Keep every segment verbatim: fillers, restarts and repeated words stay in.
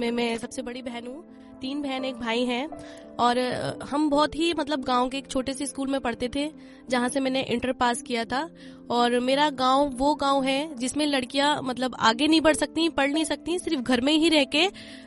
जिसमें मैं सबसे बड़ी बहन हूँ। तीन बहन एक भाई हैं और हम बहुत ही मतलब गांव के एक छोटे से स्कूल में पढ़ते थे जहां से मैंने इंटर पास किया था। और मेरा गांव वो गांव है जिसमें लड़कियां मतलब आगे नहीं बढ़ सकती, पढ़ नहीं सकती, सिर्फ घर में ही रह के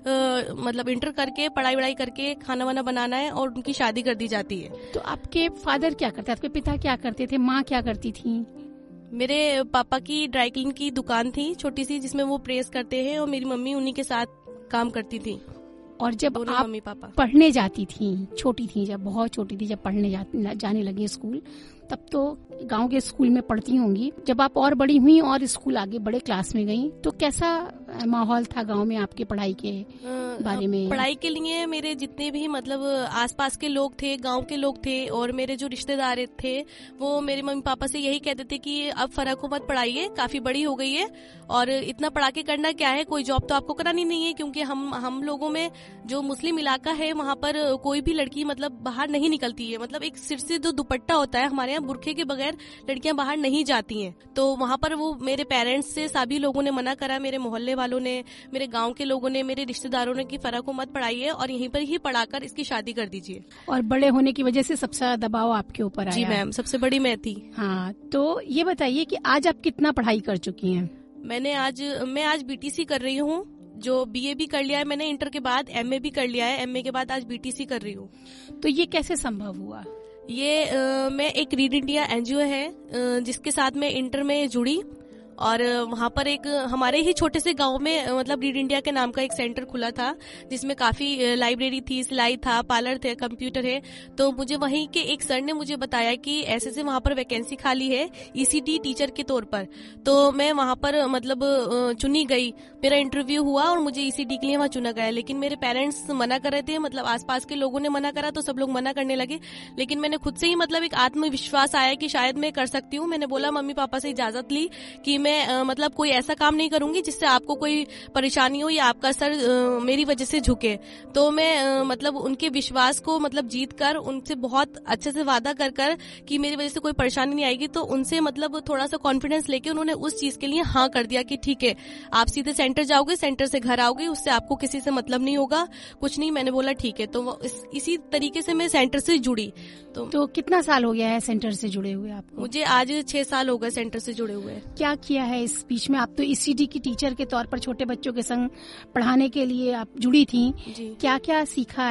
आ, मतलब इंटर करके पढ़ाई वढ़ाई करके खाना वाना बनाना है और उनकी शादी कर दी जाती है। तो आपके फादर क्या करते, आपके पिता क्या करते थे, माँ क्या करती थी? मेरे पापा की ड्राई क्लीन की दुकान थी छोटी सी जिसमें वो प्रेस करते हैं और मेरी मम्मी उन्हीं के साथ काम करती थी। और जब आप मम्मी पापा पढ़ने जाती थी, छोटी थी, जब बहुत छोटी थी, जब पढ़ने जा, जाने लगी स्कूल, तब तो गांव के स्कूल में पढ़ती होंगी। जब आप और बड़ी हुई और स्कूल आगे बड़े क्लास में गई तो कैसा माहौल था गांव में आपके पढ़ाई के बारे में? पढ़ाई के लिए मेरे जितने भी मतलब आसपास के लोग थे, गांव के लोग थे और मेरे जो रिश्तेदार थे वो मेरे मम्मी पापा से यही कहते थे कि अब फर्क हो मत पढ़ाइए, काफी बड़ी हो गई है और इतना पढ़ा के करना क्या है, कोई जॉब तो आपको करानी नहीं है। क्योंकि हम हम लोगों में जो मुस्लिम इलाका है वहाँ पर कोई भी लड़की मतलब बाहर नहीं निकलती है। मतलब एक सिर से जो दुपट्टा होता है हमारे यहाँ, बुरखे के बगैर लड़कियां बाहर नहीं जाती हैं। तो वहाँ पर वो मेरे पेरेंट्स से सभी लोगों ने मना करा, मेरे मोहल्ले वालों ने, मेरे गांव के लोगों ने, मेरे रिश्तेदारों ने कि फर्क को मत पढ़ाइए और यहीं पर ही पढ़ाकर इसकी शादी कर दीजिए। और बड़े होने की वजह से सबसे ज्यादा दबाव आपके ऊपर आया? जी मैम, सबसे बड़ी मैं थी। हाँ, तो ये बताइए कि आज आप कितना पढ़ाई कर चुकी हैं? मैंने आज मैं आज बीटीसी कर रही हूँ, जो बीए भी कर लिया है मैंने, इंटर के बाद एमए भी कर लिया है, एमए के बाद आज बीटीसी कर रही हूँ। तो ये कैसे संभव हुआ? ये आ, मैं एक रीड इंडिया एनजीओ है आ, जिसके साथ मैं इंटर में जुड़ी और वहाँ पर एक हमारे ही छोटे से गांव में मतलब रीड इंडिया के नाम का एक सेंटर खुला था जिसमें काफी लाइब्रेरी थी, सिलाई था, पार्लर थे, कंप्यूटर है। तो मुझे वहीं के एक सर ने मुझे बताया कि ऐसे से वहाँ पर वैकेंसी खाली है ईसीडी टीचर के तौर पर। तो मैं वहाँ पर मतलब चुनी गई, मेरा इंटरव्यू हुआ और मुझे ईसीडी के लिए वहाँ चुना गया। लेकिन मेरे पेरेंट्स मना कर रहे थे, मतलब आसपास के लोगों ने मना करा तो सब लोग मना करने लगे। लेकिन मैंने खुद से ही मतलब एक आत्मविश्वास आया कि शायद मैं कर सकती हूँ। मैंने बोला, मम्मी पापा से इजाजत ली कि मैं आ, मतलब कोई ऐसा काम नहीं करूंगी जिससे आपको कोई परेशानी हो या आपका सर आ, मेरी वजह से झुके। तो मैं आ, मतलब उनके विश्वास को मतलब जीत कर उनसे बहुत अच्छे से वादा कर कर कि मेरी वजह से कोई परेशानी नहीं आएगी, तो उनसे मतलब थोड़ा सा कॉन्फिडेंस लेके उन्होंने उस चीज के लिए हाँ कर दिया कि ठीक है आप सीधे सेंटर जाओगे, सेंटर से घर आओगे, उससे आपको किसी से मतलब नहीं होगा, कुछ नहीं। मैंने बोला ठीक है। तो इस, इसी तरीके से मैं सेंटर से जुड़ी। तो, तो कितना साल हो गया है सेंटर से जुड़े हुए आपको? मुझे आज छह साल हो गए सेंटर से जुड़े हुए। क्या किया है इस बीच में? आप तो ईसीडी की टीचर के तौर पर छोटे बच्चों के संग पढ़ाने के लिए आप जुड़ी थी, क्या क्या सीखा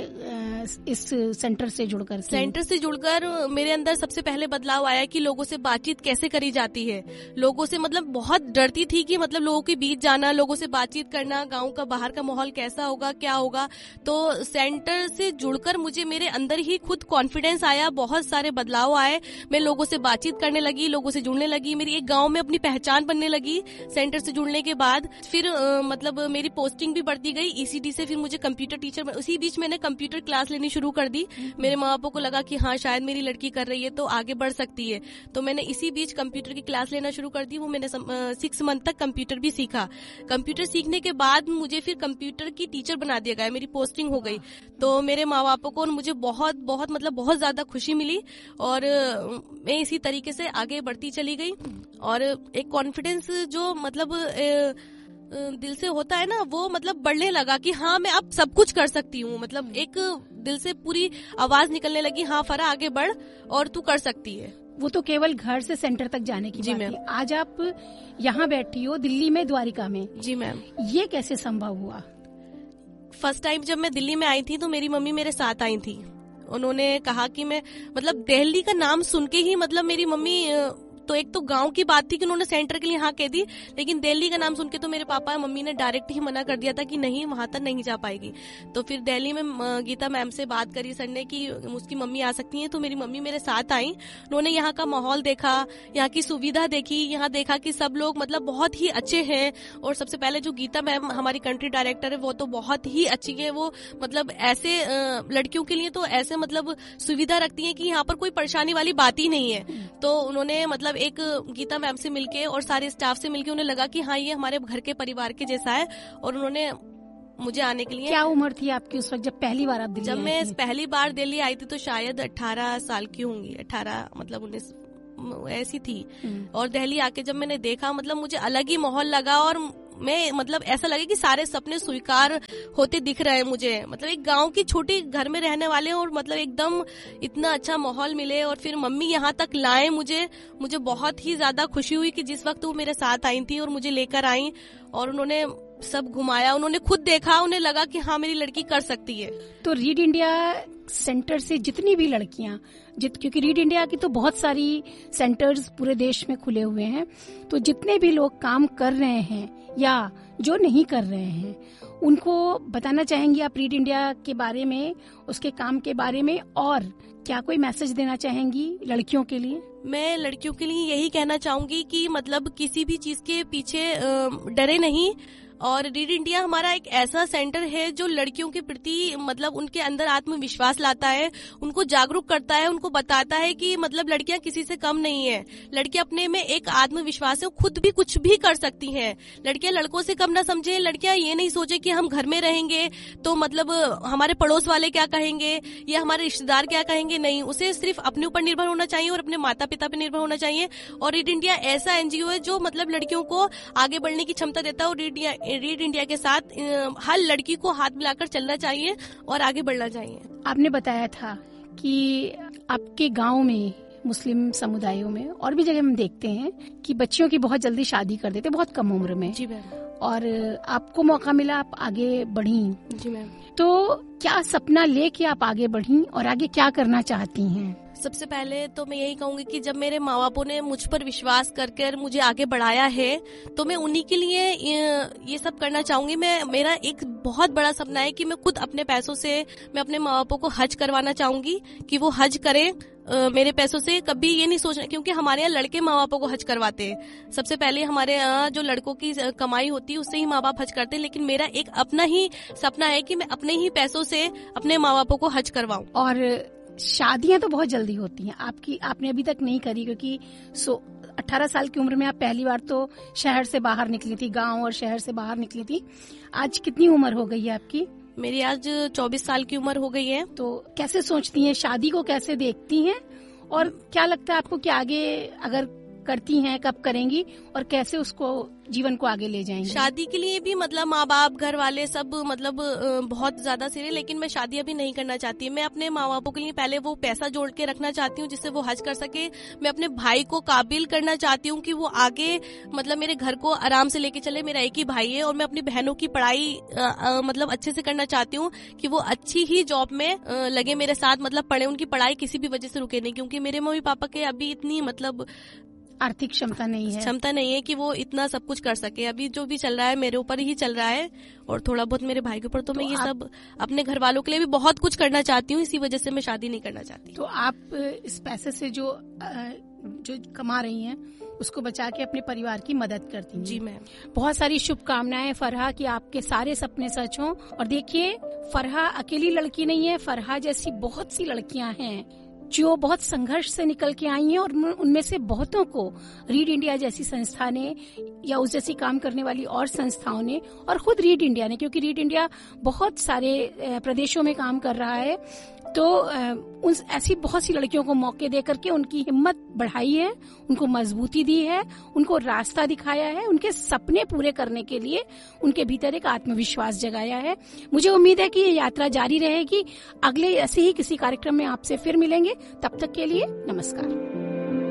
है इस सेंटर से जुड़कर? सेंटर से जुड़कर मेरे अंदर सबसे पहले बदलाव आया कि लोगों से बातचीत कैसे करी जाती है। लोगों से मतलब बहुत डरती थी कि मतलब लोगों के बीच जाना, लोगों से बातचीत करना, गांव का बाहर का माहौल कैसा होगा, क्या होगा। तो सेंटर से जुड़कर मुझे मेरे अंदर ही खुद कॉन्फिडेंस आया, बहुत सारे बदलाव आए। मैं लोगों से बातचीत करने लगी, लोगों से जुड़ने लगी, मेरी एक गांव में अपनी पहचान बनने लगी सेंटर से जुड़ने के बाद। फिर आ, मतलब मेरी पोस्टिंग भी बढ़ती गई ईसीडी से, फिर मुझे कंप्यूटर टीचर, उसी बीच मैंने कंप्यूटर क्लास लेनी शुरू कर दी। मेरे माँ बापों को लगा कि हाँ शायद मेरी लड़की कर रही है तो आगे बढ़ सकती है, तो मैंने इसी बीच कंप्यूटर की क्लास लेना शुरू कर दी। वो मैंने सिक्स मंथ तक कंप्यूटर भी सीखा। कंप्यूटर सीखने के बाद मुझे फिर कंप्यूटर की टीचर बना दिया गया, मेरी पोस्टिंग हो गई। तो मेरे माँ बापों को मुझे बहुत बहुत मतलब बहुत ज्यादा खुशी मिली और मैं इसी तरीके से आगे बढ़ती चली गई। और एक कॉन्फिडेंस जो मतलब ए, दिल से होता है ना, वो मतलब बढ़ने लगा कि हाँ मैं अब सब कुछ कर सकती हूँ। मतलब एक दिल से पूरी आवाज निकलने लगी, हाँ फरा आगे बढ़ और तू कर सकती है। वो तो केवल घर से सेंटर तक जाने की बात है। आज आप यहाँ बैठी हो दिल्ली में, द्वारिका में। जी मैम। ये कैसे संभव हुआ? फर्स्ट टाइम जब मैं दिल्ली में आई थी तो मेरी मम्मी मेरे साथ आई थी। उन्होंने कहा कि मैं मतलब दिल्ली का नाम सुन के ही मतलब मेरी मम्मी, तो एक तो गांव की बात थी कि उन्होंने सेंटर के लिए हाँ कह दी, लेकिन दिल्ली का नाम सुन के तो मेरे पापा और मम्मी ने डायरेक्ट ही मना कर दिया था कि नहीं वहां तक नहीं जा पाएगी। तो फिर दिल्ली में गीता मैम से बात करी सर ने कि उसकी मम्मी आ सकती है, तो मेरी मम्मी मेरे साथ आई। उन्होंने यहाँ का माहौल देखा, यहाँ की सुविधा देखी, यहाँ देखा कि सब लोग मतलब बहुत ही अच्छे हैं। और सबसे पहले जो गीता मैम हमारी कंट्री डायरेक्टर है वो तो बहुत ही अच्छी है। वो मतलब ऐसे लड़कियों के लिए तो ऐसे मतलब सुविधा रखती है कि यहाँ पर कोई परेशानी वाली बात ही नहीं है। तो उन्होंने मतलब एक गीता मैम से मिलके और सारे स्टाफ से मिलके उन्हें लगा कि हाँ ये हमारे घर के परिवार के जैसा है, और उन्होंने मुझे आने के लिए। क्या उम्र थी आपकी उस वक्त जब पहली बार आप दिल्ली? जब मैं पहली बार दिल्ली आई थी तो शायद अठारह साल की होंगी, अठारह मतलब उन्नीस ऐसी थी। और दिल्ली आके जब मैंने देखा मतलब मुझे अलग ही माहौल लगा और मैं मतलब ऐसा लगे कि सारे सपने स्वीकार होते दिख रहे हैं मुझे। मतलब एक गांव की छोटी घर में रहने वाले और मतलब एकदम इतना अच्छा माहौल मिले और फिर मम्मी यहाँ तक लाए मुझे मुझे बहुत ही ज्यादा खुशी हुई कि जिस वक्त वो मेरे साथ आई थी और मुझे लेकर आई और उन्होंने सब घुमाया, उन्होंने खुद देखा, उन्हें लगा कि हाँ मेरी लड़की कर सकती है। तो रीड इंडिया सेंटर से जितनी भी लड़कियां जित क्योंकि रीड इंडिया की तो बहुत सारी सेंटर्स पूरे देश में खुले हुए हैं, तो जितने भी लोग काम कर रहे हैं या जो नहीं कर रहे हैं उनको बताना चाहेंगी आप रीड इंडिया के बारे में, उसके काम के बारे में, और क्या कोई मैसेज देना चाहेंगी लड़कियों के लिए? मैं लड़कियों के लिए यही कहना चाहूंगी कि मतलब किसी भी चीज के पीछे डरे नहीं, और रीड इंडिया हमारा एक ऐसा सेंटर है जो लड़कियों के प्रति मतलब उनके अंदर आत्मविश्वास लाता है, उनको जागरूक करता है, उनको बताता है कि मतलब लड़कियां किसी से कम नहीं है, लड़कियां अपने में एक आत्मविश्वास है, खुद भी कुछ भी कर सकती हैं। लड़कियां लड़कों से कम ना समझे, लड़कियां ये नहीं सोचे कि हम घर में रहेंगे तो मतलब हमारे पड़ोस वाले क्या कहेंगे या हमारे रिश्तेदार क्या कहेंगे, नहीं, उसे सिर्फ अपने ऊपर निर्भर होना चाहिए और अपने माता पिता पर निर्भर होना चाहिए। और रीड इंडिया ऐसा एनजीओ है जो मतलब लड़कियों को आगे बढ़ने की क्षमता देता है और रीड इंडिया रीड इंडिया के साथ हर लड़की को हाथ मिलाकर चलना चाहिए और आगे बढ़ना चाहिए। आपने बताया था कि आपके गांव में मुस्लिम समुदायों में और भी जगह हम देखते हैं कि बच्चियों की बहुत जल्दी शादी कर देते, बहुत कम उम्र में। जी मैम। और आपको मौका मिला, आप आगे बढ़ी। जी मैम। तो क्या सपना लेके आप आगे बढ़ी और आगे क्या करना चाहती हैं? सबसे पहले तो मैं यही कहूंगी कि जब मेरे माँ बापों ने मुझ पर विश्वास करके मुझे आगे बढ़ाया है तो मैं उन्हीं के लिए ये सब करना चाहूंगी। मैं मेरा एक बहुत बड़ा सपना है कि मैं खुद अपने पैसों से मैं अपने माँ बापों को हज करवाना चाहूंगी कि वो हज करें Uh, मेरे पैसों से। कभी ये नहीं सोचना, क्योंकि हमारे यहाँ लड़के माँ बापों को हज करवाते हैं। सबसे पहले हमारे यहाँ जो लड़कों की कमाई होती है उससे ही माँ बाप हज करते हैं, लेकिन मेरा एक अपना ही सपना है कि मैं अपने ही पैसों से अपने माँ बापों को हज करवाऊं। और शादियां तो बहुत जल्दी होती हैं, आपकी आपने अभी तक नहीं करी, क्योंकि सो अठारह साल की उम्र में आप पहली बार तो शहर से बाहर निकली थी, गाँव और शहर से बाहर निकली थी। आज कितनी उम्र हो गई है आपकी? मेरी आज चौबीस साल की उम्र हो गई है। तो कैसे सोचती हैं, शादी को कैसे देखती हैं, और क्या लगता है आपको कि आगे अगर करती हैं कब करेंगी और कैसे उसको जीवन को आगे ले जाएंगे? शादी के लिए भी मतलब माँ बाप घर वाले सब मतलब बहुत ज्यादा सीरियस, लेकिन मैं शादी अभी नहीं करना चाहती। मैं अपने माँ बापों के लिए पहले वो पैसा जोड़ के रखना चाहती हूँ जिससे वो हज कर सके। मैं अपने भाई को काबिल करना चाहती हूँ कि वो आगे मतलब मेरे घर को आराम से लेके चले। मेरा एक ही भाई है और मैं अपनी बहनों की पढ़ाई मतलब अच्छे से करना चाहती हूँ कि वो अच्छी ही जॉब में आ, लगे मेरे साथ, मतलब पढ़े, उनकी पढ़ाई किसी भी वजह से रुके नहीं, क्योंकि मेरे मम्मी पापा के अभी इतनी मतलब आर्थिक क्षमता नहीं है क्षमता नहीं है कि वो इतना सब कुछ कर सके। अभी जो भी चल रहा है मेरे ऊपर ही चल रहा है और थोड़ा बहुत मेरे भाई के ऊपर। तो, तो मैं ये सब अपने घर वालों के लिए भी बहुत कुछ करना चाहती हूँ, इसी वजह से मैं शादी नहीं करना चाहती। तो आप इस पैसे से जो जो कमा रही हैं उसको बचा के अपने परिवार की मदद करती हैं। जी मैम। बहुत सारी शुभकामनाएं फरहा कि आपके सारे सपने सच हों। और देखिए, फरहा अकेली लड़की नहीं है, फरहा जैसी बहुत सी लड़कियां हैं जो बहुत संघर्ष से निकल के आई हैं और उनमें से बहुतों को रीड इंडिया जैसी संस्था ने या उस जैसी काम करने वाली और संस्थाओं ने और खुद रीड इंडिया ने, क्योंकि रीड इंडिया बहुत सारे प्रदेशों में काम कर रहा है, तो उन ऐसी बहुत सी लड़कियों को मौके दे करके उनकी हिम्मत बढ़ाई है, उनको मजबूती दी है, उनको रास्ता दिखाया है, उनके सपने पूरे करने के लिए उनके भीतर एक आत्मविश्वास जगाया है। मुझे उम्मीद है कि ये यात्रा जारी रहेगी। अगले ऐसे ही किसी कार्यक्रम में आपसे फिर मिलेंगे। तब तक के लिए नमस्कार।